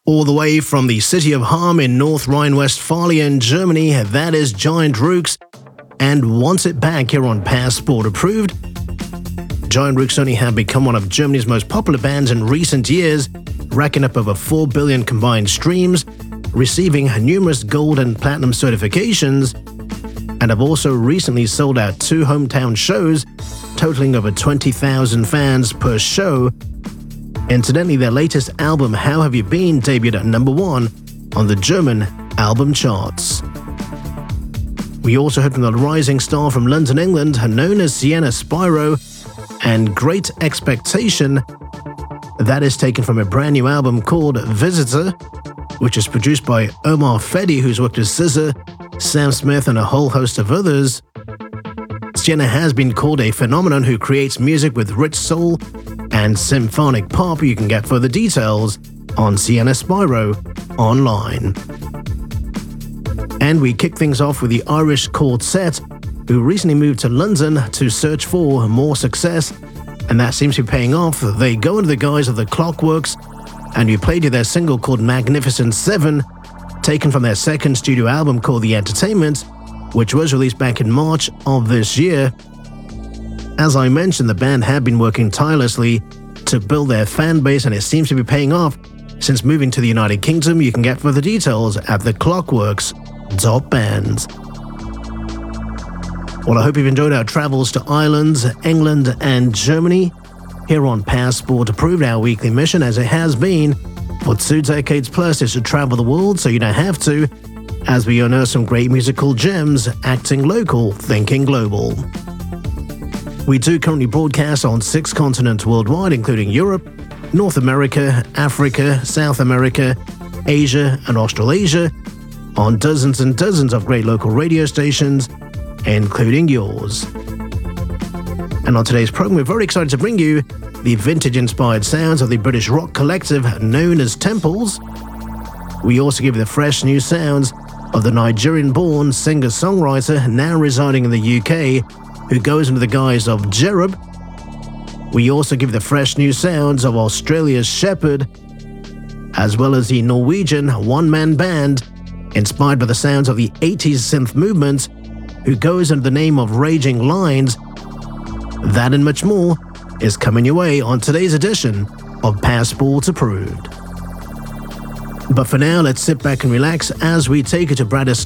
All the way from the city of Hamm in North Rhine-Westphalia in Germany, that is Giant Rooks and Want It Back here on Passport Approved. Giant Rooks only have become one of Germany's most popular bands in recent years, racking up over 4 billion combined streams, receiving numerous gold and platinum certifications, and have also recently sold out 2 hometown shows, totaling over 20,000 fans per show. Incidentally, their latest album, How Have You Been, debuted at number 1 on the German album charts. We also heard from the rising star from London, England, known as Sienna Spyro, and Great Expectation. That is taken from a brand new album called Visitor, which is produced by Omar Fedi, who's worked with SZA, Sam Smith, and a whole host of others. Sienna has been called a phenomenon who creates music with rich soul and symphonic pop. You can get further details on Sienna Spyro online. And we kick things off with the Irish Quartet, who recently moved to London to search for more success, and that seems to be paying off. They go under the guise of the Clockworks, and we played you their single called Magnificent 7, taken from their second studio album called The Entertainment, which was released back in March of this year. As I mentioned, the band have been working tirelessly to build their fan base, and it seems to be paying off. Since moving to the United Kingdom, you can get further details at theclockworks.band. Well, I hope you've enjoyed our travels to Ireland, England, and Germany here on Passport Approved. Our weekly mission, as it has been for 2 decades plus, is to travel the world so you don't have to, as we unearth some great musical gems, acting local, thinking global. We do currently broadcast on 6 continents worldwide, including Europe, North America, Africa, South America, Asia, and Australasia, on dozens and dozens of great local radio stations, including yours. And on today's program, we're very excited to bring you the vintage-inspired sounds of the British rock collective known as Temples. We also give you the fresh new sounds of the Nigerian-born singer-songwriter now residing in the UK, who goes under the guise of Jerub. We also give the fresh new sounds of Australia's Shepherd, as well as the Norwegian one-man band, inspired by the sounds of the 80s synth movement, who goes under the name of Raging Lines. That and much more is coming your way on today's edition of Passport Approved. But for now, let's sit back and relax as we take you to Bratislava